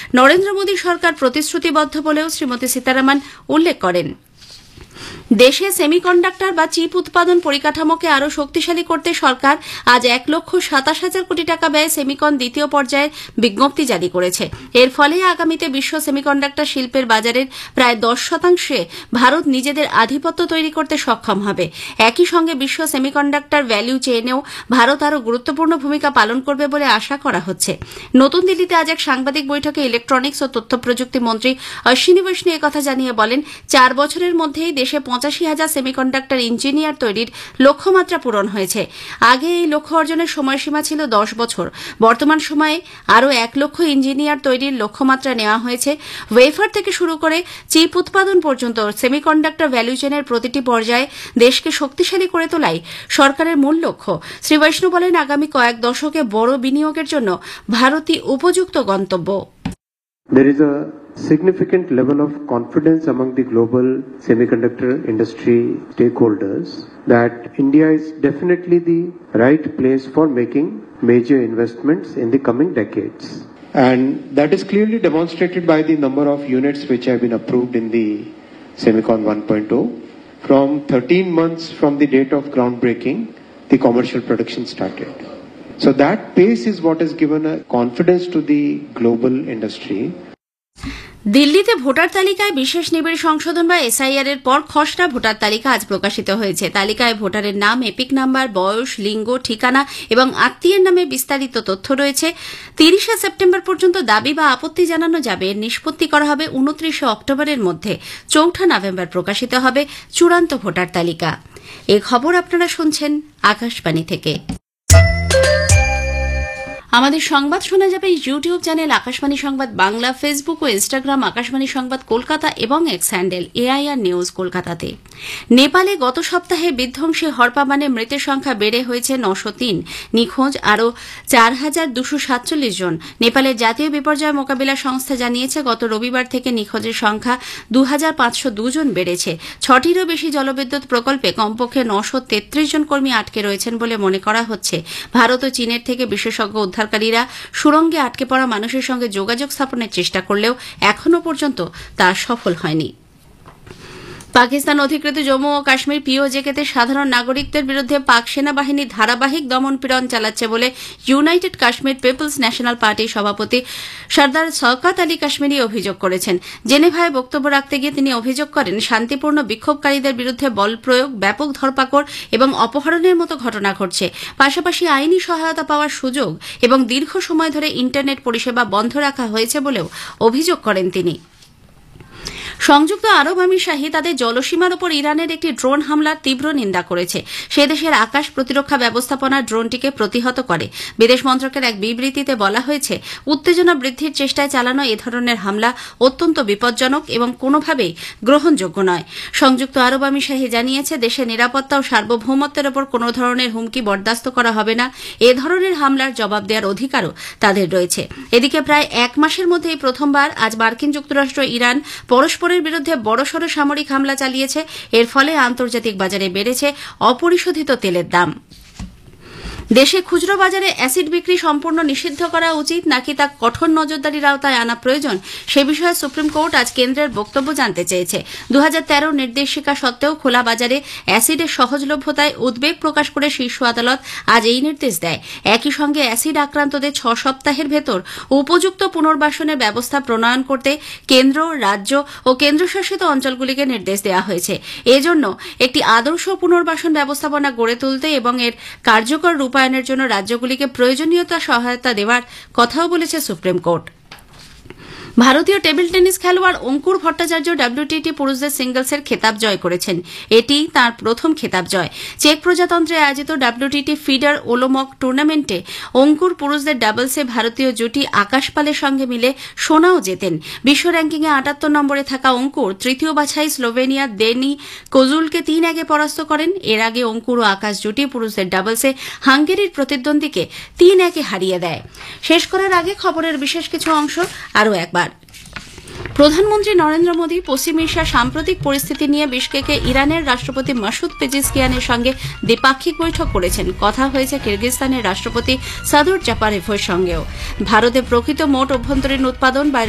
নরেন্দ্র মোদী সরকার প্রতিশ্রুতিবদ্ধ বলেও শ্রীমতী সীতারামন উল্লেখ করেন। দেশে সেমিকন্ডাক্টর বা চিপ উৎপাদন পরিকাঠামোকে আরও শক্তিশালী করতে সরকার আজ 1,27,000 কোটি টাকা ব্যয়ে সেমিকন দ্বিতীয় পর্যায়ের বিজ্ঞপ্তি জারি করেছে। এর ফলে আগামীতে বিশ্ব সেমিকন্ডাক্টর শিল্পের বাজারের প্রায় 10% ভারত নিজেদের আধিপত্য তৈরি করতে সক্ষম হবে। একই সঙ্গে বিশ্ব সেমিকন্ডাক্টর ভ্যালু চেইনেও ভারত আরও গুরুত্বপূর্ণ ভূমিকা পালন করবে বলে আশা করা হচ্ছে। নতুন দিল্লিতে আজ এক সাংবাদিক বৈঠকে ইলেকট্রনিক্স ও তথ্য প্রযুক্তি মন্ত্রী অশ্বিনী বৈষ্ণব একথা জানিয়ে বলেন, 4 বছরের মধ্যেই দেশে 85,000 সেমিকন্ডাক্টর ইঞ্জিনিয়ার তৈরির লক্ষ্যমাত্রা পূরণ হয়েছে। আগে এই লক্ষ্য অর্জনের সময়সীমা ছিল 10 বছর। বর্তমান সময়ে আরও 1 লক্ষ ইঞ্জিনিয়ার তৈরির লক্ষ্যমাত্রা নেওয়া হয়েছে। ওয়েফার থেকে শুরু করে চিপ উৎপাদন পর্যন্ত সেমিকন্ডাক্টর ভ্যালু চেনের প্রতিটি পর্যায়ে দেশকে শক্তিশালী করে তোলাই সরকারের মূল লক্ষ্য। শ্রী বৈষ্ণব বলেন, আগামী কয়েক দশকে বড় বিনিয়োগের জন্য ভারতই উপযুক্ত গন্তব্য। There is a significant level of confidence among the global semiconductor industry stakeholders that India is definitely the right place for making major investments in the coming decades. And that is clearly demonstrated by the number of units which have been approved in the Semicon 1.0. From 13 months from the date of groundbreaking, the commercial production started. So that pace is what has given a confidence to the global industry. দিল্লিতে voter তালিকায় বিশেষ নিবিড় সংশোধন বা SIR এর পর খসড়া voter তালিকা আজ প্রকাশিত হয়েছে। তালিকায় ভোটারের নাম, এপিক নাম্বার, বয়স, লিঙ্গ, ঠিকানা এবং আত্মীয়ের নামে বিস্তারিত তথ্য রয়েছে। 30 সেপ্টেম্বর পর্যন্ত দাবি বা আপত্তি জানানো যাবে। নিষ্পত্তি করা হবে 29 অক্টোবরের মধ্যে। 4 নভেম্বর প্রকাশিত হবে চূড়ান্ত ভোটার তালিকা। এই খবর আপনারা শুনছেন আকাশবাণী থেকে। আমাদের সংবাদ শোনা যাবে ইউটিউব চ্যানেল আকাশবাণী সংবাদ বাংলা, ফেসবুক ও ইনস্টাগ্রাম আকাশবাণী সংবাদ কলকাতা এবং এক্স হ্যান্ডেল AIR নিউজ কলকাতাতে। নেপালে গত সপ্তাহে বিধ্বংসী হরপাবানে মৃতের সংখ্যা বেড়ে হয়েছে 903। নিখোঁজ আরও 4,247 জন। নেপালের জাতীয় বিপর্যয় মোকাবিলা সংস্থা জানিয়েছে, গত রবিবার থেকে নিখোঁজের সংখ্যা 2,502 জন বেড়েছে। 6টিরও বেশি জলবিদ্যুৎ প্রকল্পে কমপক্ষে 933 জন কর্মী আটকে রয়েছেন বলে মনে করা হচ্ছে। ভারত ও চীনের থেকে বিশেষজ্ঞ উদ্ধারকারীরা সুড়ঙ্গে আটকে পড়া মানুষের সঙ্গে যোগাযোগ স্থাপনের চেষ্টা করলেও এখনও পর্যন্ত তা সফল হয়নি। পাকিস্তান অধিকৃত জম্মু ও কাশ্মীর পিওজেকেতে সাধারণ নাগরিকদের বিরুদ্ধে পাক সেনাবাহিনী ধারাবাহিক দমন-পীড়ন চালাচ্ছে বলে ইউনাইটেড কাশ্মীর পিপলস ন্যাশনাল পার্টির সভাপতি সর্দার শওকত আলী কাশ্মীরি অভিযোগ করেছেন। জেনেভায় বক্তব্য রাখতে গিয়ে তিনি অভিযোগ করেন, শান্তিপূর্ণ বিক্ষোভকারীদের বিরুদ্ধে বল প্রয়োগ, ব্যাপক ধরপাকড় এবং অপহরণের মতো ঘটনা ঘটছে। পাশাপাশি আইনি সহায়তা পাওয়ার সুযোগ এবং দীর্ঘ সময় ধরে ইন্টারনেট পরিষেবা বন্ধ রাখা হয়েছে বলেও অভিযোগ করেন তিনি। সংযুক্ত আরব আমিরশাহী তাদের জলসীমার উপর ইরানের একটি ড্রোন হামলার তীব্র নিন্দা করেছে। সে দেশের আকাশ প্রতিরক্ষা ব্যবস্থাপনা ড্রোনটিকে প্রতিহত করে। বিদেশ মন্ত্রকের এক বিবৃতিতে বলা হয়েছে, উত্তেজনা বৃদ্ধির চেষ্টায় চালানো এ ধরনের হামলা অত্যন্ত বিপজ্জনক এবং কোনোভাবেই গ্রহণযোগ্য নয়। সংযুক্ত আরব আমিরশাহী জানিয়েছে, দেশের নিরাপত্তা ও সার্বভৌমত্বের ওপর কোনো ধরনের হুমকি বরদাস্ত করা হবে না। এ ধরনের হামলার জবাব দেওয়ার অধিকারও তাদের রয়েছে। এদিকে প্রায় 1 মাসের মধ্যেই প্রথমবার আজ মার্কিন যুক্তরাষ্ট্র ইরান পরস্পরের বিরুদ্ধে বড়সড় সামরিক হামলা চালিয়েছে। এর ফলে আন্তর্জাতিক বাজারে বেড়েছে অপরিশোধিত তেলের দাম। দেশে খুচরো বাজারে অ্যাসিড বিক্রি সম্পূর্ণ নিষিদ্ধ করা উচিত নাকি তা কঠোর নজরদারির আওতায় আনা প্রয়োজন, সে বিষয়ে সুপ্রিম কোর্ট আজ কেন্দ্রের বক্তব্য জানতে চেয়েছে। 2013 নির্দেশিকা সত্ত্বেও খোলা বাজারে অ্যাসিডের সহজলভ্যতায় উদ্বেগ প্রকাশ করে শীর্ষ আদালত আজ এই নির্দেশ দেয়। একই সঙ্গে অ্যাসিড আক্রান্তদের 6 সপ্তাহের ভেতর উপযুক্ত পুনর্বাসনের ব্যবস্থা প্রণয়ন করতে কেন্দ্র, রাজ্য ও কেন্দ্রশাসিত অঞ্চলগুলিকে নির্দেশ দেওয়া হয়েছে। এজন্য একটি আদর্শ পুনর্বাসন ব্যবস্থাপনা গড়ে তুলতে এবং এর কার্যকর রূপায়ণের জন্য রাজ্যগুলিকে প্রয়োজনীয়তা সহায়তা দেওয়ার কথাও বলেছে সুপ্রিম কোর্ট। ভারতীয় টেবিল টেনিস খেলোয়াড় অঙ্কুর ভট্টাচার্য WTT পুরুষদের সিঙ্গলসের খেতাব জয় করেছেন। এটি তাঁর প্রথম খেতাব জয়। চেক প্রজাতন্ত্রে আয়োজিত WTT ফিডার ওলোমক টুর্নামেন্টে অঙ্কুর পুরুষদের ডাবলসে ভারতীয় জুটি আকাশ পালের সঙ্গে মিলে সোনাও জেতেন। বিশ্ব র্যাঙ্কিংয়ে 78 নম্বরে থাকা অঙ্কুর তৃতীয় বাছাই স্লোভেনিয়ার দেনি কোজুলকে 3-1 পরাস্ত করেন। এর আগে অঙ্কুর ও আকাশ জুটি পুরুষদের ডাবলসে হাঙ্গেরির প্রতিদ্বন্দ্বীকে 3-1 হারিয়ে দেয়। শেষ করার আগে খবরের বিশেষ কিছু অংশ আরও একবার। প্রধানমন্ত্রী নরেন্দ্র মোদী পশ্চিম এশিয়ার সাম্প্রতিক পরিস্থিতি নিয়ে বিশকেকে ইরানের রাষ্ট্রপতি মাসুদ পেজিশকিয়ানের সঙ্গে দ্বিপাক্ষিক বৈঠক করেছেন। কথা হয়েছে কিরগিজস্তানের রাষ্ট্রপতি সাদর জাপারেভের সঙ্গেও। ভারতে প্রকৃত মোট অভ্যন্তরীণ উৎপাদন